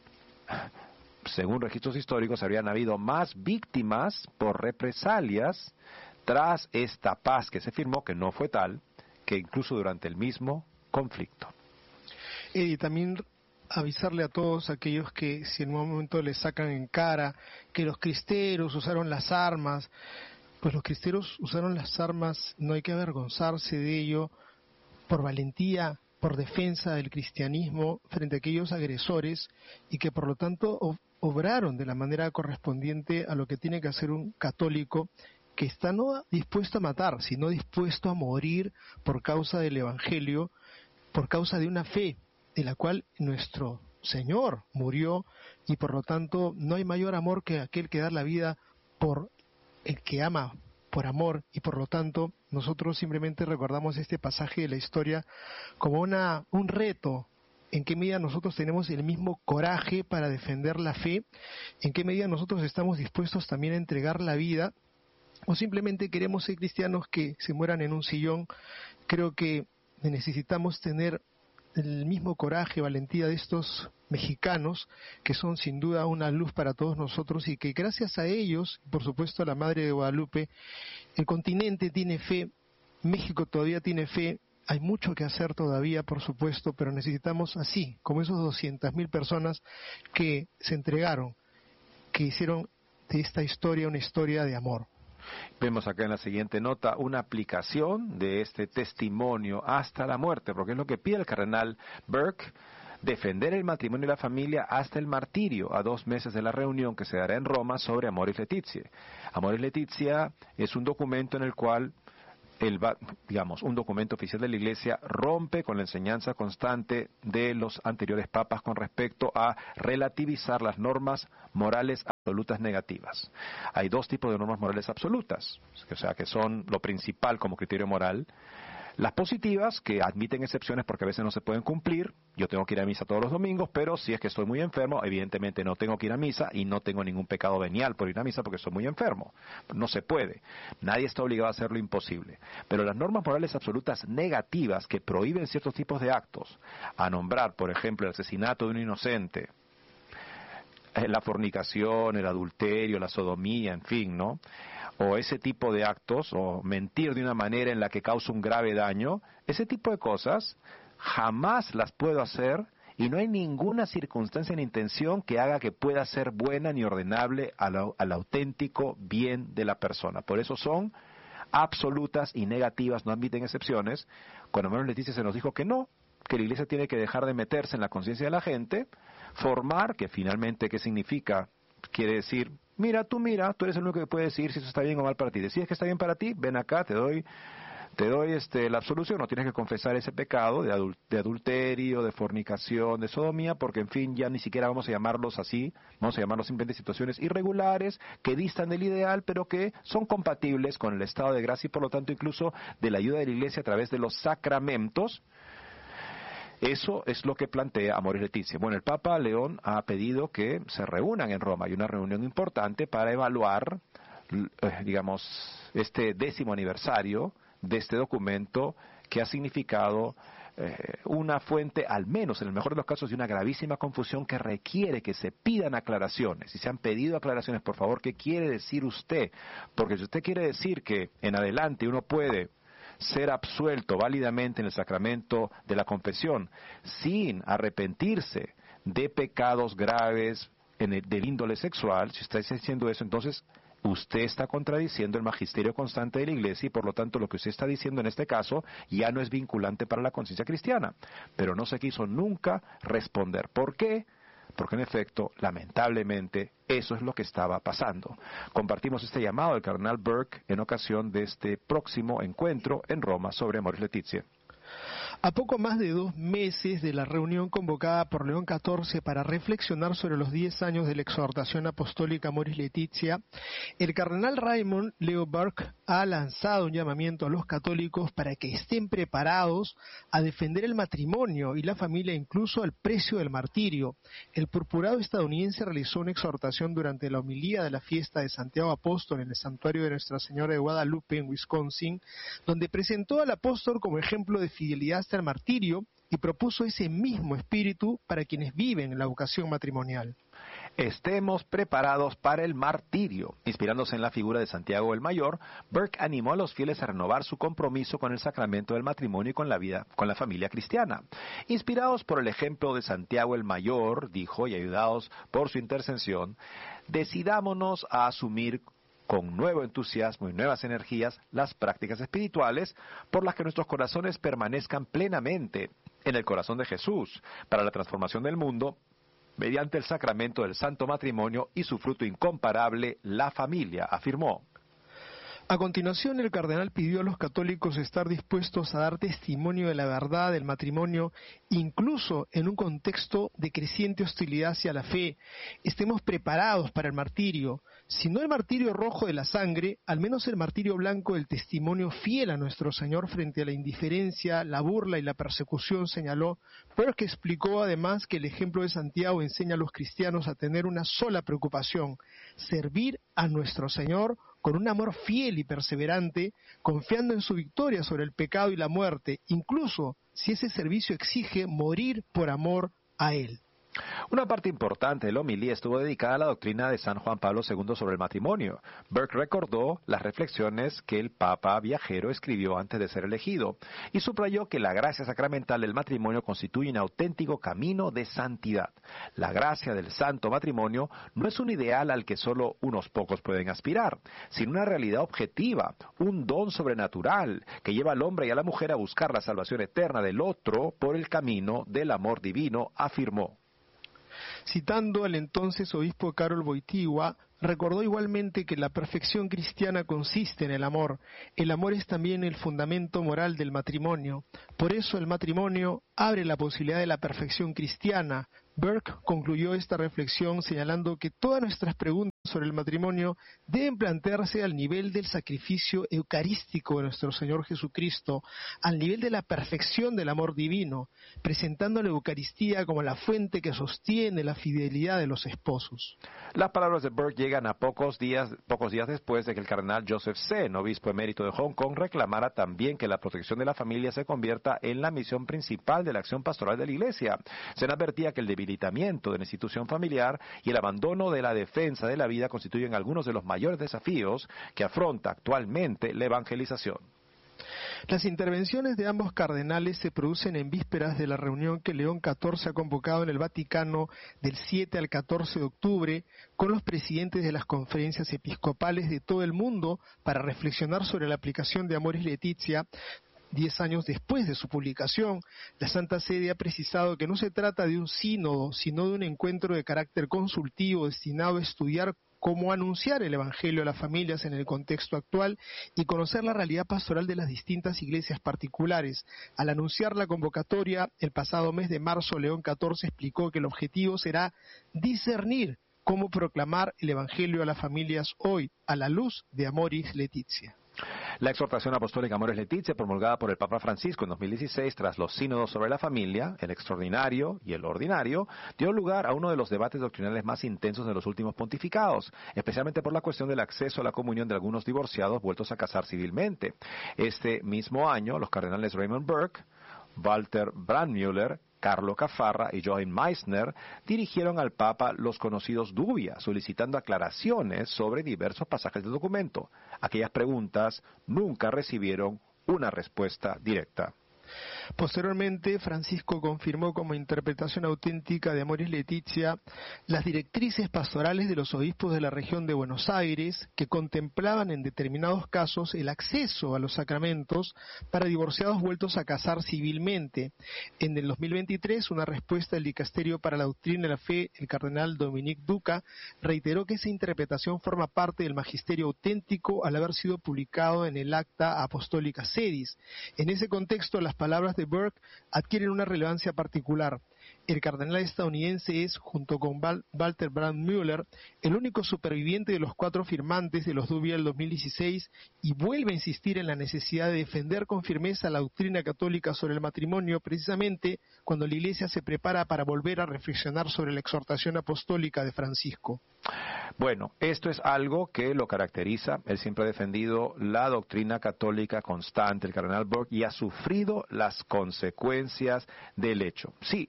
según registros históricos, habrían habido más víctimas por represalias tras esta paz que se firmó, que no fue tal, que incluso durante el mismo conflicto. Y también avisarle a todos aquellos que si en un momento les sacan en cara que los cristeros usaron las armas, pues los cristeros usaron las armas, no hay que avergonzarse de ello, por valentía, por defensa del cristianismo frente a aquellos agresores, y que por lo tanto obraron de la manera correspondiente a lo que tiene que hacer un católico, que está no dispuesto a matar, sino dispuesto a morir por causa del Evangelio, por causa de una fe de la cual nuestro Señor murió, y por lo tanto no hay mayor amor que aquel que da la vida por el que ama por amor, y por lo tanto nosotros simplemente recordamos este pasaje de la historia como una un reto. ¿En qué medida nosotros tenemos el mismo coraje para defender la fe? ¿En qué medida nosotros estamos dispuestos también a entregar la vida o simplemente queremos ser cristianos que se mueran en un sillón, creo que necesitamos tener el mismo coraje, valentía de estos mexicanos, que son sin duda una luz para todos nosotros, y que gracias a ellos, por supuesto a la Madre de Guadalupe, el continente tiene fe, México todavía tiene fe. Hay mucho que hacer todavía, por supuesto, pero necesitamos así, como esos doscientas mil personas que se entregaron, que hicieron de esta historia una historia de amor. Vemos acá en la siguiente nota una aplicación de este testimonio hasta la muerte, porque es lo que pide el cardenal Burke: defender el matrimonio y la familia hasta el martirio, a dos meses de la reunión que se dará en Roma sobre Amoris Laetitia. Amoris Laetitia es un documento en el cual el, digamos, un documento oficial de la Iglesia rompe con la enseñanza constante de los anteriores papas con respecto a relativizar las normas morales absolutas negativas. Hay dos tipos de normas morales absolutas, o sea, que son lo principal como criterio moral. Las positivas, que admiten excepciones porque a veces no se pueden cumplir. Yo tengo que ir a misa todos los domingos, pero si es que estoy muy enfermo, evidentemente no tengo que ir a misa y no tengo ningún pecado venial por ir a misa porque estoy muy enfermo. No se puede. Nadie está obligado a hacer lo imposible. Pero las normas morales absolutas negativas que prohíben ciertos tipos de actos, a nombrar, por ejemplo, el asesinato de un inocente, la fornicación, el adulterio, la sodomía, en fin, ¿no? O ese tipo de actos, o mentir de una manera en la que causa un grave daño, ese tipo de cosas jamás las puedo hacer y no hay ninguna circunstancia ni intención que haga que pueda ser buena ni ordenable al, al auténtico bien de la persona. Por eso son absolutas y negativas, no admiten excepciones. Cuando Amoris Laetitia se nos dijo que no, que la Iglesia tiene que dejar de meterse en la conciencia de la gente, formar, que finalmente, ¿qué significa? Quiere decir, mira, tú mira, tú eres el único que puede decir si eso está bien o mal para ti. Decides que está bien para ti, ven acá, te doy te doy este la absolución, no tienes que confesar ese pecado de, adul de adulterio, de fornicación, de sodomía, porque en fin, ya ni siquiera vamos a llamarlos así, vamos a llamarlos simplemente situaciones irregulares, que distan del ideal, pero que son compatibles con el estado de gracia y por lo tanto incluso de la ayuda de la Iglesia a través de los sacramentos. Eso es lo que plantea Amoris Laetitia. Bueno, el Papa León ha pedido que se reúnan en Roma. Hay una reunión importante para evaluar, eh, digamos, este décimo aniversario de este documento que ha significado eh, una fuente, al menos en el mejor de los casos, de una gravísima confusión que requiere que se pidan aclaraciones. Y se han pedido aclaraciones, por favor, ¿qué quiere decir usted? Porque si usted quiere decir que en adelante uno puede ser absuelto válidamente en el sacramento de la confesión sin arrepentirse de pecados graves en el, del índole sexual, si está diciendo eso, entonces usted está contradiciendo el magisterio constante de la Iglesia y por lo tanto lo que usted está diciendo en este caso ya no es vinculante para la conciencia cristiana. Pero no se quiso nunca responder. ¿Por qué? Porque en efecto, lamentablemente, eso es lo que estaba pasando. Compartimos este llamado del cardenal Burke en ocasión de este próximo encuentro en Roma sobre Amoris Laetitia. A poco más de dos meses de la reunión convocada por León catorce para reflexionar sobre los diez años de la exhortación apostólica Amoris Laetitia, el cardenal Raymond Leo Burke ha lanzado un llamamiento a los católicos para que estén preparados a defender el matrimonio y la familia incluso al precio del martirio. El purpurado estadounidense realizó una exhortación durante la homilía de la fiesta de Santiago Apóstol en el santuario de Nuestra Señora de Guadalupe en Wisconsin, donde presentó al apóstol como ejemplo de fidelidad hasta el martirio y propuso ese mismo espíritu para quienes viven en la vocación matrimonial. Estemos preparados para el martirio. Inspirándose en la figura de Santiago el Mayor, Burke animó a los fieles a renovar su compromiso con el sacramento del matrimonio y con la vida, con la familia cristiana. Inspirados por el ejemplo de Santiago el Mayor, dijo, y ayudados por su intercesión, decidámonos a asumir con nuevo entusiasmo y nuevas energías las prácticas espirituales por las que nuestros corazones permanezcan plenamente en el corazón de Jesús para la transformación del mundo mediante el sacramento del santo matrimonio y su fruto incomparable, la familia, afirmó. A continuación, el cardenal pidió a los católicos estar dispuestos a dar testimonio de la verdad del matrimonio, incluso en un contexto de creciente hostilidad hacia la fe. Estemos preparados para el martirio, si no el martirio rojo de la sangre, al menos el martirio blanco del testimonio fiel a nuestro Señor frente a la indiferencia, la burla y la persecución, señaló, pero que explicó además que el ejemplo de Santiago enseña a los cristianos a tener una sola preocupación: servir a nuestro Señor con un amor fiel y perseverante, confiando en su victoria sobre el pecado y la muerte, incluso si ese servicio exige morir por amor a Él. Una parte importante de la homilía estuvo dedicada a la doctrina de San Juan Pablo segundo sobre el matrimonio. Burke recordó las reflexiones que el Papa viajero escribió antes de ser elegido y subrayó que la gracia sacramental del matrimonio constituye un auténtico camino de santidad. La gracia del santo matrimonio no es un ideal al que solo unos pocos pueden aspirar, sino una realidad objetiva, un don sobrenatural que lleva al hombre y a la mujer a buscar la salvación eterna del otro por el camino del amor divino, afirmó. Citando al entonces obispo Karol Wojtyła, recordó igualmente que la perfección cristiana consiste en el amor. El amor es también el fundamento moral del matrimonio. Por eso el matrimonio abre la posibilidad de la perfección cristiana. Burke concluyó esta reflexión señalando que todas nuestras preguntas sobre el matrimonio deben plantearse al nivel del sacrificio eucarístico de nuestro Señor Jesucristo, al nivel de la perfección del amor divino, presentando la Eucaristía como la fuente que sostiene la fidelidad de los esposos. Las palabras de Burke llegan a pocos días, pocos días después de que el cardenal Joseph Zen, obispo emérito de Hong Kong, reclamara también que la protección de la familia se convierta en la misión principal de la acción pastoral de la Iglesia. Zen advertía que el debilitamiento de la institución familiar y el abandono de la defensa de la vida constituyen algunos de los mayores desafíos que afronta actualmente la evangelización. Las intervenciones de ambos cardenales se producen en vísperas de la reunión que León catorce ha convocado en el Vaticano del siete al catorce de octubre con los presidentes de las conferencias episcopales de todo el mundo para reflexionar sobre la aplicación de Amoris Laetitia. Diez años después de su publicación, la Santa Sede ha precisado que no se trata de un sínodo, sino de un encuentro de carácter consultivo destinado a estudiar cómo anunciar el Evangelio a las familias en el contexto actual y conocer la realidad pastoral de las distintas iglesias particulares. Al anunciar la convocatoria, el pasado mes de marzo, León catorce explicó que el objetivo será discernir cómo proclamar el Evangelio a las familias hoy, a la luz de Amoris Laetitia. La exhortación apostólica Amoris Laetitia, promulgada por el Papa Francisco en dos mil dieciséis tras los sínodos sobre la familia, el extraordinario y el ordinario, dio lugar a uno de los debates doctrinales más intensos de los últimos pontificados, especialmente por la cuestión del acceso a la comunión de algunos divorciados vueltos a casar civilmente. Este mismo año, los cardenales Raymond Burke, Walter Brandmüller, Carlo Caffarra y Joachim Meissner dirigieron al Papa los conocidos dubia, solicitando aclaraciones sobre diversos pasajes del documento. Aquellas preguntas nunca recibieron una respuesta directa. Posteriormente, Francisco confirmó como interpretación auténtica de Amoris Laetitia las directrices pastorales de los obispos de la región de Buenos Aires, que contemplaban en determinados casos el acceso a los sacramentos para divorciados vueltos a casar civilmente. En el dos mil veintitrés, una respuesta del Dicasterio para la Doctrina de la Fe, el cardenal Dominique Duca, reiteró que esa interpretación forma parte del magisterio auténtico al haber sido publicado en el Acta Apostolica Sedis. En ese contexto, las palabras de Burke adquieren una relevancia particular. El cardenal estadounidense es, junto con Val- Walter Brandmüller, el único superviviente de los cuatro firmantes de los Dubia del dos mil dieciséis y vuelve a insistir en la necesidad de defender con firmeza la doctrina católica sobre el matrimonio, precisamente cuando la Iglesia se prepara para volver a reflexionar sobre la exhortación apostólica de Francisco. Bueno, esto es algo que lo caracteriza. Él siempre ha defendido la doctrina católica constante, el cardenal Burke, y ha sufrido las consecuencias del hecho. Sí,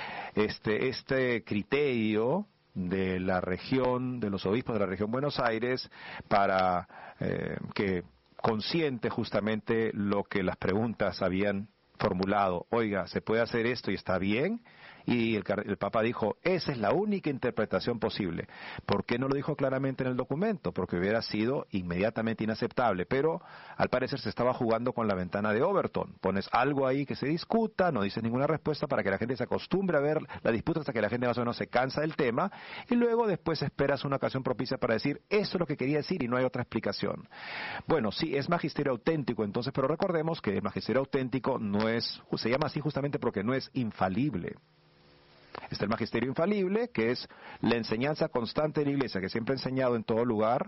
este, este criterio de la región, de los obispos de la región Buenos Aires, para eh, que consiente justamente lo que las preguntas habían formulado. Oiga, ¿se puede hacer esto y está bien? Y el, el Papa dijo, esa es la única interpretación posible. ¿Por qué no lo dijo claramente en el documento? Porque hubiera sido inmediatamente inaceptable. Pero al parecer se estaba jugando con la ventana de Overton. Pones algo ahí que se discuta, no dices ninguna respuesta para que la gente se acostumbre a ver la disputa hasta que la gente más o menos se cansa del tema. Y luego después esperas una ocasión propicia para decir, esto es lo que quería decir y no hay otra explicación. Bueno, sí, es magisterio auténtico entonces, pero recordemos que el magisterio auténtico no es, se llama así justamente porque no es infalible. Está el magisterio infalible, que es la enseñanza constante de la Iglesia, que siempre ha enseñado en todo lugar,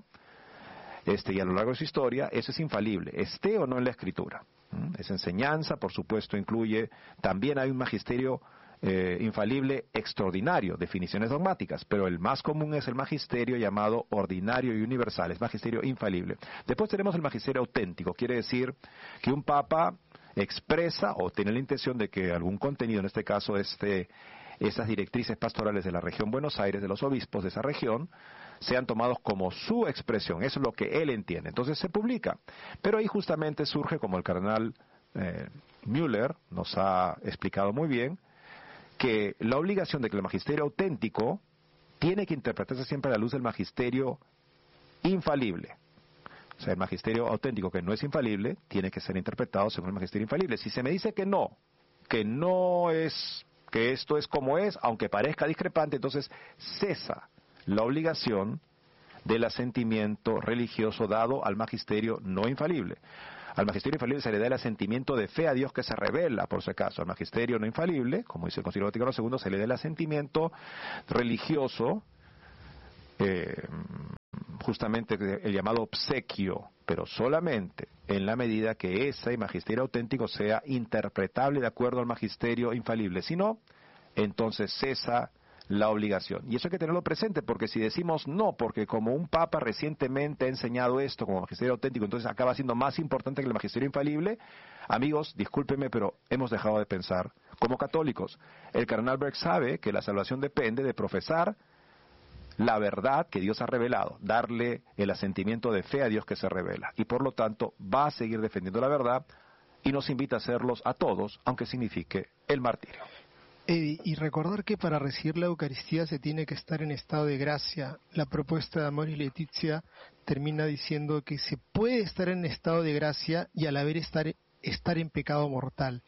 este, y a lo largo de su historia. Eso es infalible, esté o no en la Escritura. ¿Mm? Esa enseñanza, por supuesto, incluye, también hay un magisterio eh, infalible extraordinario, definiciones dogmáticas, pero el más común es el magisterio llamado ordinario y universal, es magisterio infalible. Después tenemos el magisterio auténtico, quiere decir que un papa expresa o tiene la intención de que algún contenido, en este caso este, esas directrices pastorales de la región Buenos Aires, de los obispos de esa región, sean tomados como su expresión, eso es lo que él entiende, entonces se publica. Pero ahí justamente surge, como el cardenal eh, Müller nos ha explicado muy bien, que la obligación de que el magisterio auténtico tiene que interpretarse siempre a la luz del magisterio infalible. O sea, el magisterio auténtico, que no es infalible, tiene que ser interpretado según el magisterio infalible. Si se me dice que no, que no es, que esto es como es, aunque parezca discrepante, entonces cesa la obligación del asentimiento religioso dado al magisterio no infalible. Al magisterio infalible se le da el asentimiento de fe a Dios que se revela, por si acaso. Al magisterio no infalible, como dice el Concilio Vaticano segundo, se le da el asentimiento religioso, eh, justamente el llamado obsequio, pero solamente en la medida que ese magisterio auténtico sea interpretable de acuerdo al magisterio infalible. Si no, entonces cesa la obligación. Y eso hay que tenerlo presente, porque si decimos no, porque como un papa recientemente ha enseñado esto como magisterio auténtico, entonces acaba siendo más importante que el magisterio infalible, amigos, discúlpenme, pero hemos dejado de pensar como católicos. El cardenal Berg sabe que la salvación depende de profesar la verdad que Dios ha revelado, darle el asentimiento de fe a Dios que se revela, y por lo tanto va a seguir defendiendo la verdad y nos invita a hacerlos a todos, aunque signifique el martirio. Eddie, y recordar que para recibir la Eucaristía se tiene que estar en estado de gracia. La propuesta de Amoris Laetitia termina diciendo que se puede estar en estado de gracia y a la vez estar, estar en pecado mortal.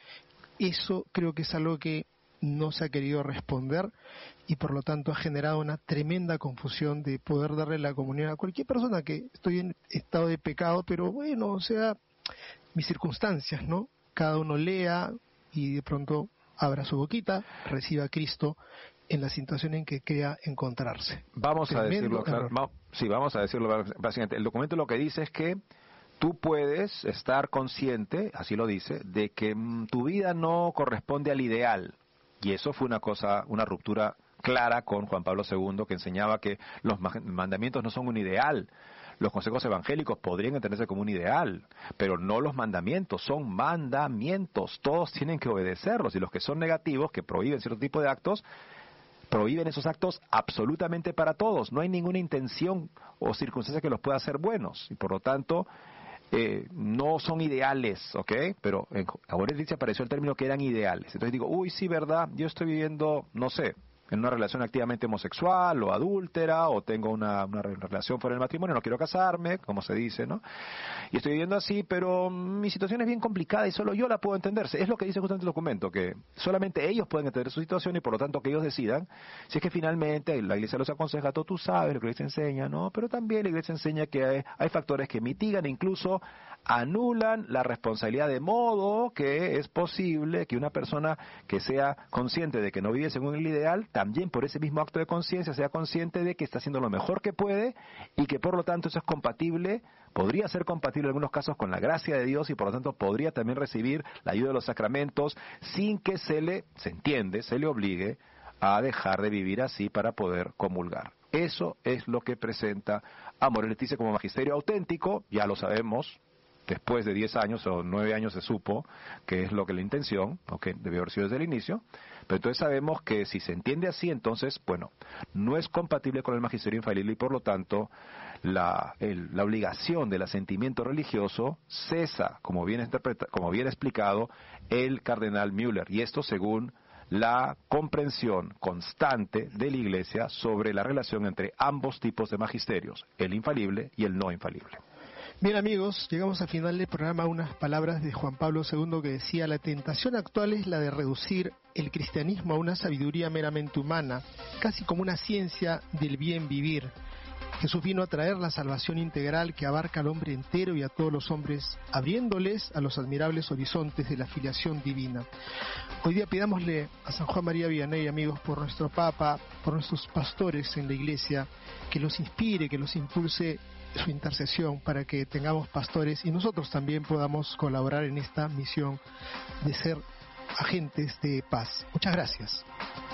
Eso creo que es algo que no se ha querido responder y por lo tanto ha generado una tremenda confusión de poder darle la comunión a cualquier persona que estoy en estado de pecado, pero bueno, o sea, mis circunstancias, ¿no? Cada uno lea y de pronto abra su boquita, reciba a Cristo en la situación en que crea encontrarse. Vamos Tremendo a decirlo claro. Va, sí, vamos a decirlo básicamente. El documento lo que dice es que tú puedes estar consciente, así lo dice, de que mm, tu vida no corresponde al ideal. Y eso fue una cosa, una ruptura clara con Juan Pablo segundo, que enseñaba que los mandamientos no son un ideal. Los consejos evangélicos podrían entenderse como un ideal, pero no los mandamientos, son mandamientos, todos tienen que obedecerlos, y los que son negativos, que prohíben cierto tipo de actos, prohíben esos actos absolutamente para todos, no hay ninguna intención o circunstancia que los pueda hacer buenos, y por lo tanto, eh, no son ideales, ¿ok? Pero en Amoris Laetitia apareció el término que eran ideales, entonces digo, uy, sí, ¿verdad? Yo estoy viviendo, no sé, en una relación activamente homosexual o adúltera, o tengo una, una relación fuera del matrimonio, no quiero casarme, como se dice, ¿no? Y estoy viviendo así, pero mi situación es bien complicada y solo yo la puedo entender. Es lo que dice justamente el documento, que solamente ellos pueden entender su situación y por lo tanto que ellos decidan. Si es que finalmente la Iglesia los aconseja, todo tú sabes lo que la Iglesia enseña, ¿no? Pero también la Iglesia enseña que hay, hay factores que mitigan e incluso anulan la responsabilidad, de modo que es posible que una persona que sea consciente de que no vive según el ideal, también por ese mismo acto de conciencia sea consciente de que está haciendo lo mejor que puede y que por lo tanto eso es compatible, podría ser compatible en algunos casos con la gracia de Dios y por lo tanto podría también recibir la ayuda de los sacramentos sin que se le, se entiende, se le obligue a dejar de vivir así para poder comulgar. Eso es lo que presenta Amoris Laetitia como magisterio auténtico, ya lo sabemos. Después de diez años o nueve años se supo que es lo que la intención, o que debió haber sido desde el inicio, pero entonces sabemos que si se entiende así, entonces, bueno, no es compatible con el magisterio infalible y por lo tanto la, el, la obligación del asentimiento religioso cesa, como bien, interpreta, como bien explicado el cardenal Müller, y esto según la comprensión constante de la Iglesia sobre la relación entre ambos tipos de magisterios, el infalible y el no infalible. Bien amigos, llegamos al final del programa, unas palabras de Juan Pablo segundo que decía: la tentación actual es la de reducir el cristianismo a una sabiduría meramente humana, casi como una ciencia del bien vivir. Jesús vino a traer la salvación integral que abarca al hombre entero y a todos los hombres, abriéndoles a los admirables horizontes de la filiación divina. Hoy día pidámosle a San Juan María Vianney, amigos, por nuestro Papa, por nuestros pastores en la Iglesia, que los inspire, que los impulse su intercesión para que tengamos pastores y nosotros también podamos colaborar en esta misión de ser agentes de paz. Muchas gracias.